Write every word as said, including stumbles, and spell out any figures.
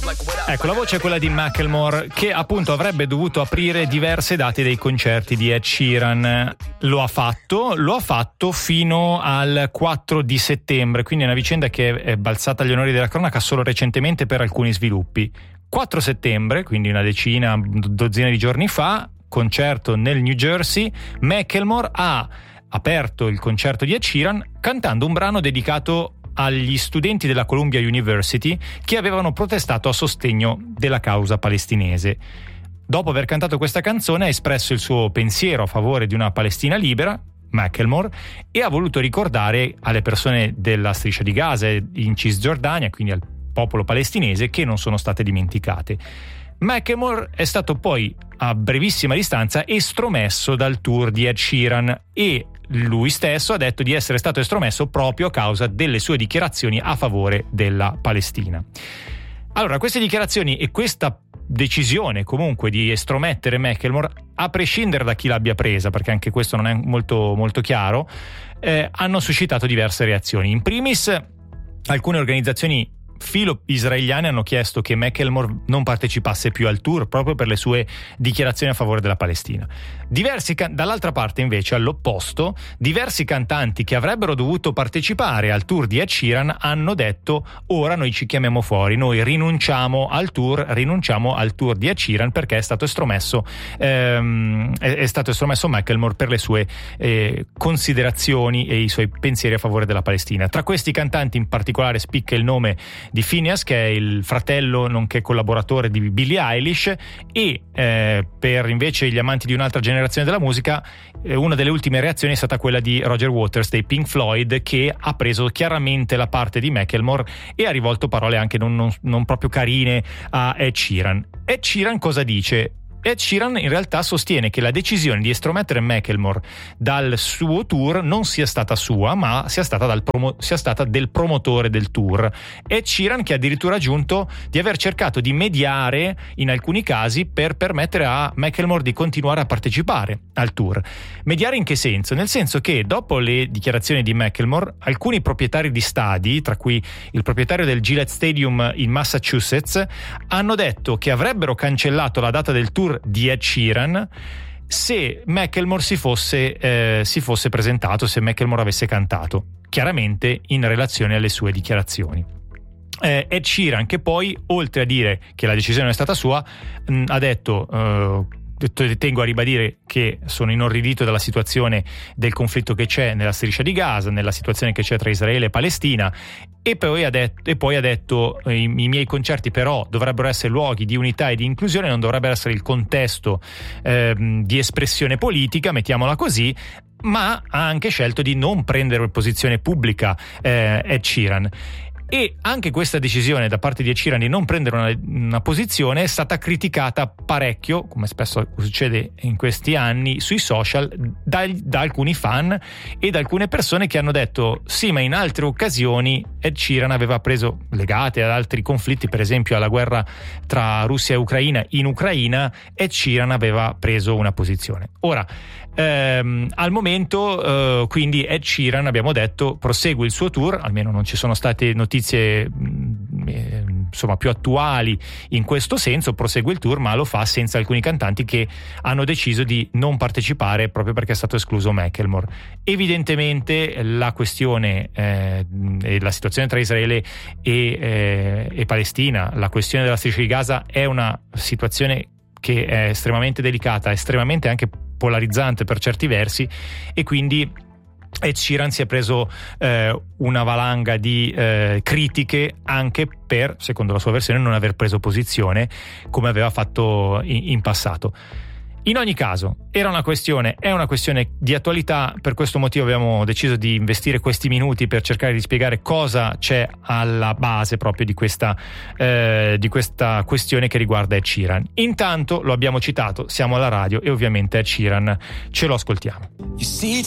Ecco, la voce è quella di Macklemore, che appunto avrebbe dovuto aprire diverse date dei concerti di Ed Sheeran. Lo ha fatto, lo ha fatto fino al quattro di settembre, quindi è una vicenda che è balzata agli onori della cronaca solo recentemente per alcuni sviluppi. quattro settembre, quindi una decina, dozzina di giorni fa, concerto nel New Jersey, Macklemore ha aperto il concerto di Ed Sheeran cantando un brano dedicato agli studenti della Columbia University che avevano protestato a sostegno della causa palestinese. Dopo aver cantato questa canzone ha espresso il suo pensiero a favore di una Palestina libera, Macklemore, e ha voluto ricordare alle persone della striscia di Gaza e in Cisgiordania, quindi al popolo palestinese, che non sono state dimenticate. Macklemore è stato poi a brevissima distanza estromesso dal tour di Ed Sheeran e lui stesso ha detto di essere stato estromesso proprio a causa delle sue dichiarazioni a favore della Palestina. Allora, queste dichiarazioni e questa decisione comunque di estromettere Macklemore, a prescindere da chi l'abbia presa, perché anche questo non è molto, molto chiaro, eh, hanno suscitato diverse reazioni. In primis, alcune organizzazioni filo israeliane hanno chiesto che Macklemore non partecipasse più al tour proprio per le sue dichiarazioni a favore della Palestina. Diversi can- dall'altra parte, invece, all'opposto, diversi cantanti che avrebbero dovuto partecipare al tour di Ed Sheeran hanno detto: ora noi ci chiamiamo fuori, noi rinunciamo al tour, rinunciamo al tour di Ed Sheeran perché è stato estromesso ehm, è, è stato estromesso Macklemore per le sue eh, considerazioni e i suoi pensieri a favore della Palestina. Tra questi cantanti in particolare spicca il nome di Phineas, che è il fratello nonché collaboratore di Billie Eilish, e eh, per invece gli amanti di un'altra generazione della musica, eh, una delle ultime reazioni è stata quella di Roger Waters dei Pink Floyd, che ha preso chiaramente la parte di Macklemore e ha rivolto parole anche non, non, non proprio carine a Ed Sheeran. Ed Sheeran cosa dice? Ed Sheeran in realtà sostiene che la decisione di estromettere Macklemore dal suo tour non sia stata sua, ma sia stata, dal promo- sia stata del promotore del tour. Ed Sheeran, che ha addirittura aggiunto di aver cercato di mediare in alcuni casi per permettere a Macklemore di continuare a partecipare al tour. Mediare in che senso? Nel senso che dopo le dichiarazioni di Macklemore, alcuni proprietari di stadi, tra cui il proprietario del Gillette Stadium in Massachusetts, hanno detto che avrebbero cancellato la data del tour di Ed Sheeran se Macklemore si fosse, eh, si fosse presentato, se Macklemore avesse cantato, chiaramente in relazione alle sue dichiarazioni. Eh, Ed Sheeran, che poi, oltre a dire che la decisione è stata sua, mh, ha detto eh, tengo a ribadire che sono inorridito dalla situazione del conflitto che c'è nella striscia di Gaza, nella situazione che c'è tra Israele e Palestina, e poi ha detto, e poi ha detto i, i miei concerti però dovrebbero essere luoghi di unità e di inclusione, non dovrebbe essere il contesto eh, di espressione politica, mettiamola così, ma ha anche scelto di non prendere posizione pubblica eh, Ed Sheeran. E anche questa decisione da parte di Ed Sheeran di non prendere una, una posizione è stata criticata parecchio, come spesso succede in questi anni, sui social da, da alcuni fan e da alcune persone che hanno detto sì, ma in altre occasioni Ed Sheeran aveva preso, legate ad altri conflitti, per esempio alla guerra tra Russia e Ucraina, in Ucraina Ed Sheeran aveva preso una posizione. Ora ehm, al momento eh, quindi Ed Sheeran, abbiamo detto, prosegue il suo tour, almeno non ci sono state notizie eh, insomma più attuali in questo senso, prosegue il tour, ma lo fa senza alcuni cantanti che hanno deciso di non partecipare proprio perché è stato escluso Macklemore. Evidentemente la questione eh, e la situazione tra Israele e, eh, e Palestina, la questione della striscia di Gaza è una situazione che è estremamente delicata, estremamente anche polarizzante per certi versi, e quindi Ed Sheeran si è preso eh, una valanga di eh, critiche anche per, secondo la sua versione, non aver preso posizione come aveva fatto in, in passato. In ogni caso, era una questione, è una questione di attualità, per questo motivo abbiamo deciso di investire questi minuti per cercare di spiegare cosa c'è alla base proprio di questa, eh, di questa questione che riguarda Ed Sheeran. Intanto, lo abbiamo citato, siamo alla radio e ovviamente Ed Sheeran ce lo ascoltiamo.